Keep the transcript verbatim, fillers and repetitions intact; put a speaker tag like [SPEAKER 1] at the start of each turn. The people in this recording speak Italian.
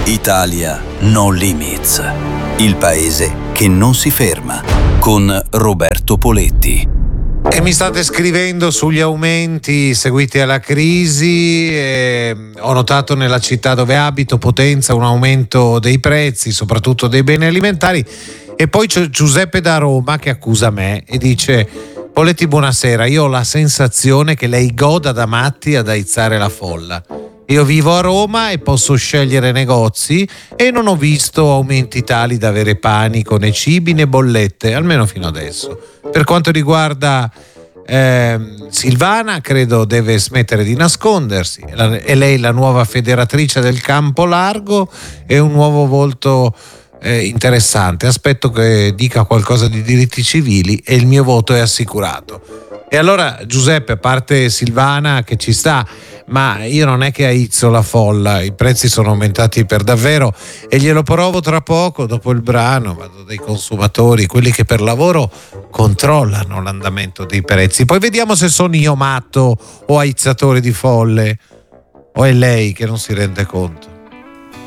[SPEAKER 1] Italia No Limits, il paese che non si ferma, con Roberto Poletti.
[SPEAKER 2] E mi state scrivendo sugli aumenti seguiti alla crisi. E ho notato nella città dove abito, Potenza, un aumento dei prezzi, soprattutto dei beni alimentari. E poi c'è Giuseppe da Roma che accusa me e dice: Poletti, buonasera, io ho la sensazione che lei goda da matti ad aizzare la folla. Io vivo a Roma e posso scegliere negozi e non ho visto aumenti tali da avere panico né cibi né bollette, almeno fino adesso. Per quanto riguarda eh, Silvana, credo deve smettere di nascondersi. È lei la nuova federatrice del campo largo e un nuovo volto eh, interessante. Aspetto che dica qualcosa di diritti civili e il mio voto è assicurato. E allora, Giuseppe, a parte Silvana che ci sta, ma io non è che aizzo la folla, i prezzi sono aumentati per davvero e glielo provo tra poco dopo il brano. Vado dai consumatori, quelli che per lavoro controllano l'andamento dei prezzi. Poi vediamo se sono io matto o aizzatore di folle, o è lei che non si rende conto.